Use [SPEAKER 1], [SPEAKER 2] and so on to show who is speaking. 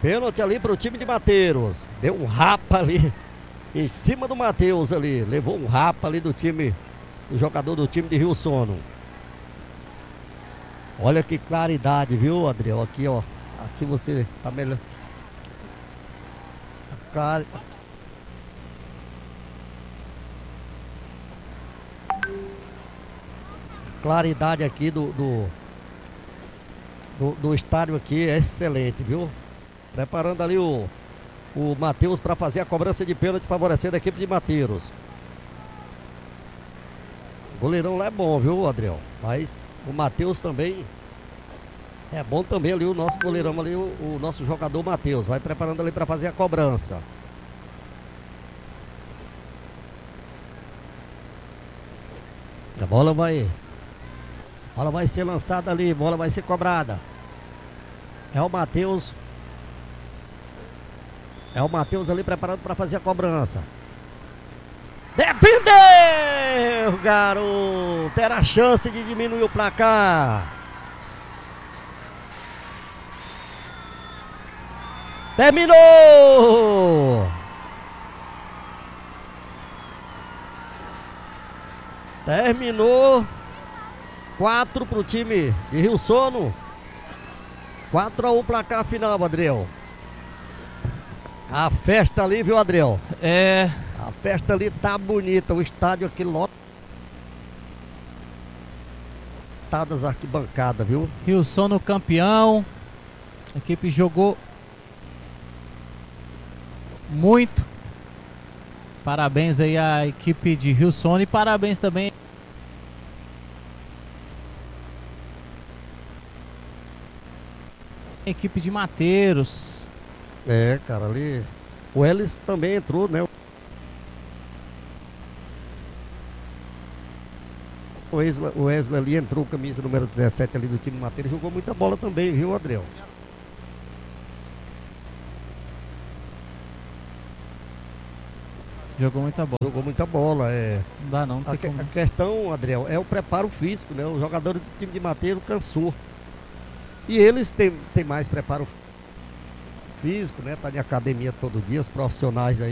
[SPEAKER 1] Pênalti ali pro time de Mateiros. Deu um rapa ali em cima do Matheus ali. Levou um rapa ali do time, do jogador do time de Rio Sono. Olha que claridade, viu, Adriel? Aqui, ó. Aqui você tá melhor. Claridade aqui do estádio aqui é excelente, viu? Preparando ali o Matheus para fazer a cobrança de pênalti, favorecendo a equipe de Mateiros. O goleirão lá é bom, viu, Adriel? Mas o Matheus também é bom também ali, o nosso goleirão ali, o nosso jogador Matheus. Vai preparando ali para fazer a cobrança. A bola vai ser lançada ali, bola vai ser cobrada. É o Matheus ali preparado para fazer a cobrança. Defendeu, garoto! Era a chance de diminuir o placar. Terminou! Terminou. 4 pro time de Rio Sono. 4-1 placar final, Adriel. A festa ali, viu, Adriel? A festa ali tá bonita. O estádio aqui lotadas as arquibancadas, viu?
[SPEAKER 2] Rio Sono campeão. A equipe jogou muito. Parabéns aí à equipe de Rio Sono e parabéns também à equipe de Mateiros.
[SPEAKER 1] É, cara, ali o Ellis também entrou, né? O Wesley ali entrou, camisa número 17 ali do time Mateiros, jogou muita bola também, viu, Adriel?
[SPEAKER 2] Jogou muita bola.
[SPEAKER 1] Jogou muita bola, é.
[SPEAKER 2] Não dá não,
[SPEAKER 1] A questão, Adriel, é o preparo físico, né? O jogador do time de Mateiros cansou. E eles têm mais preparo físico, né? Tá em academia todo dia, os profissionais aí.